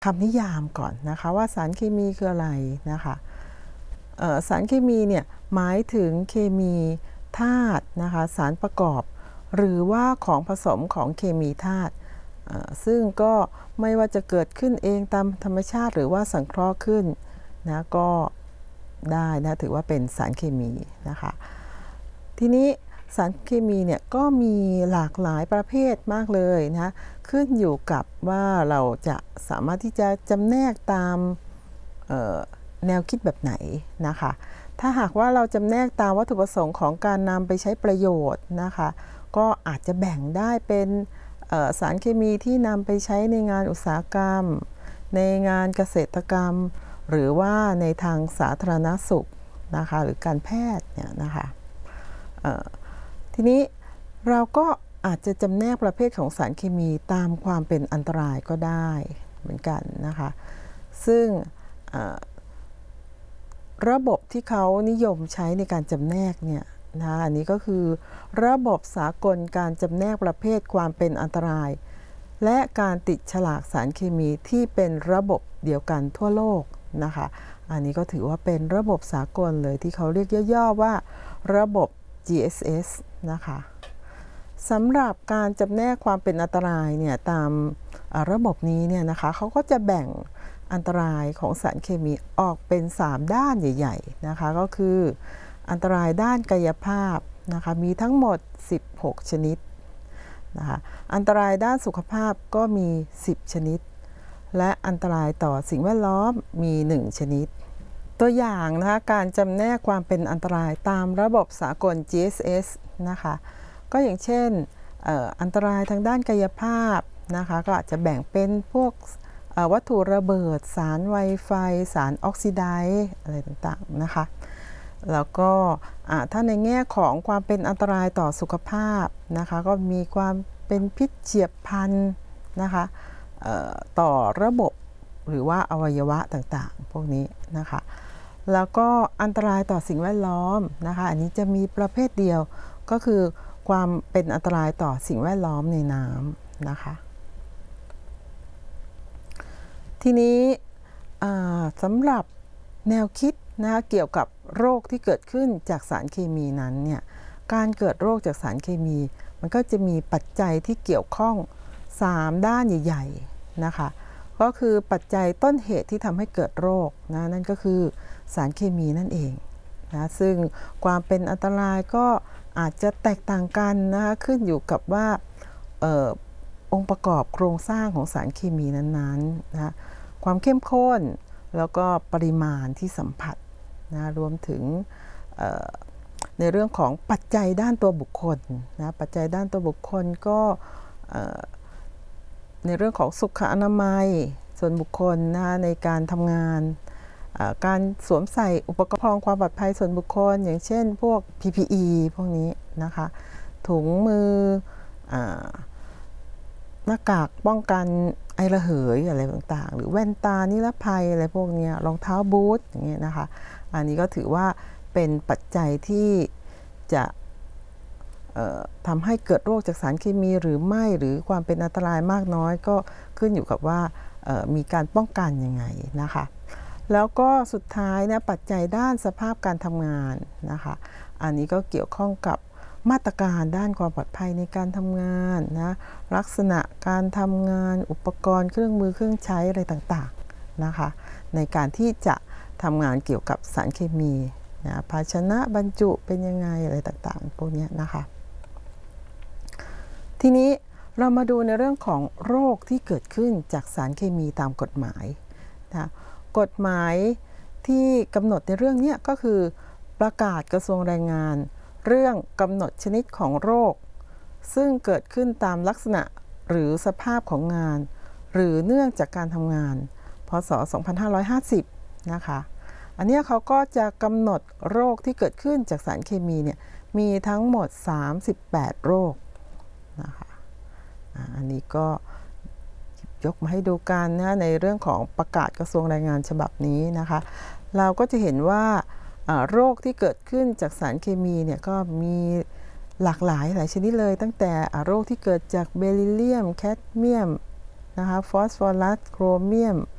คำนิยามก่อนนะคะว่าสารเคมีคืออะไรนะคะสารเคมีเนี่ยหมายถึงเคมีธาตุนะคะสารประกอบหรือว่าของผสมของเคมีธาตุซึ่งก็ไม่ว่าจะเกิดขึ้นเองตามธรรมชาติหรือว่าสังเคราะห์ขึ้นนะก็ได้นะถือว่าเป็นสารเคมีนะคะทีนี้สารเคมีเนี่ยก็มีหลากหลายประเภทมากเลยนะขึ้นอยู่กับว่าเราจะสามารถที่จะจำแนกตามแนวคิดแบบไหนนะคะถ้าหากว่าเราจำแนกตามวัตถุประสงค์ของการนำไปใช้ประโยชน์นะคะก็อาจจะแบ่งได้เป็นสารเคมีที่นำไปใช้ในงานอุตสาหกรรมในงานเกษตรกรรมหรือว่าในทางสาธารณสุขนะคะหรือการแพทย์เนี่ยนะคะทีนี้เราก็อาจจะจำแนกประเภทของสารเคมีตามความเป็นอันตรายก็ได้เหมือนกันนะคะซึ่งระบบที่เขานิยมใช้ในการจำแนกเนี่ยนะอันนี้ก็คือระบบสากลการจำแนกประเภทความเป็นอันตรายและการติดฉลากสารเคมีที่เป็นระบบเดียวกันทั่วโลกนะคะอันนี้ก็ถือว่าเป็นระบบสากลเลยที่เขาเรียกย่อๆว่าระบบ GSS นะคะสำหรับการจำแนกความเป็นอันตรายเนี่ยตามระบบนี้เนี่ยนะคะเขาก็จะแบ่งอันตรายของสารเคมีออกเป็น3ด้านใหญ่ๆนะคะก็คืออันตรายด้านกายภาพนะคะมีทั้งหมด16ชนิดนะคะอันตรายด้านสุขภาพก็มี10ชนิดและอันตรายต่อสิ่งแวดล้อมมี1ชนิดตัวอย่างนะคะการจำแนกความเป็นอันตรายตามระบบสากล GSS นะคะก็อย่างเช่นอันตรายทางด้านกายภาพนะคะก็อาจจะแบ่งเป็นพวกวัตถุระเบิดสารไวไฟสารออกซิไดซ์อะไรต่างๆนะคะแล้วก็ถ้าในแง่ของความเป็นอันตรายต่อสุขภาพนะคะก็มีความเป็นพิษเฉียบพลันนะคะต่อระบบหรือว่าอวัยวะต่างๆพวกนี้นะคะแล้วก็อันตรายต่อสิ่งแวดล้อมนะคะอันนี้จะมีประเภทเดียวก็คือความเป็นอันตรายต่อสิ่งแวดล้อมในน้ำนะคะทีนี้สำหรับแนวคิดนะคะเกี่ยวกับโรคที่เกิดขึ้นจากสารเคมีนั้นเนี่ยการเกิดโรคจากสารเคมีมันก็จะมีปัจจัยที่เกี่ยวข้อง3ด้านใหญ่ๆนะคะก็คือปัจจัยต้นเหตุที่ทำให้เกิดโรคนะนั่นก็คือสารเคมีนั่นเองนะซึ่งความเป็นอันตรายก็อาจจะแตกต่างกันนะคะขึ้นอยู่กับว่าองค์ประกอบโครงสร้างของสารเคมีนั้นๆนะความเข้มข้นแล้วก็ปริมาณที่สัมผัสนะรวมถึงในเรื่องของปัจจัยด้านตัวบุคคลนะปัจจัยด้านตัวบุคคลก็ในเรื่องของสุขอนามัยส่วนบุคคลนะในการทำงานการสวมใส่อุปกรณ์ความปลอดภัยส่วนบุคคลอย่างเช่นพวก PPE พวกนี้นะคะถุงมือหน้ากากป้องกันไอระเหยอะไรต่างๆหรือแว่นตานิรภัยอะไรพวกนี้รองเท้าบูทอย่างเงี้ยนะคะอันนี้ก็ถือว่าเป็นปัจจัยที่จะทำให้เกิดโรคจากสารเคมีหรือไม่หรือความเป็นอันตรายมากน้อยก็ขึ้นอยู่กับว่ามีการป้องกันยังไงนะคะแล้วก็สุดท้ายนะปัจจัยด้านสภาพการทำงานนะคะอันนี้ก็เกี่ยวข้องกับมาตรการด้านความปลอดภัยในการทำงานนะลักษณะการทำงานอุปกรณ์เครื่องมือเครื่องใช้อะไรต่างๆนะคะในการที่จะทำงานเกี่ยวกับสารเคมีนะภาชนะบรรจุเป็นยังไงอะไรต่างๆพวกนี้นะคะทีนี้เรามาดูในเรื่องของโรคที่เกิดขึ้นจากสารเคมีตามกฎหมายนะกฎหมายที่กำหนดในเรื่องนี้ก็คือประกาศกระทรวงแรงงานเรื่องกำหนดชนิดของโรคซึ่งเกิดขึ้นตามลักษณะหรือสภาพของงานหรือเนื่องจากการทำงานพ.ศ. 2550นะคะอันนี้เขาก็จะกำหนดโรคที่เกิดขึ้นจากสารเคมีเนี่ยมีทั้งหมด38โรคนะคะอันนี้ก็ยกมาให้ดูกันนะในเรื่องของประกาศกระทรวงแรงงานฉบับนี้นะคะเราก็จะเห็นว่าโรคที่เกิดขึ้นจากสารเคมีเนี่ยก็มีหลากหลายชนิดเลยตั้งแต่โรคที่เกิดจากเบริลเลียมแคดเมียมนะคะฟอสฟอรัสโครเมียม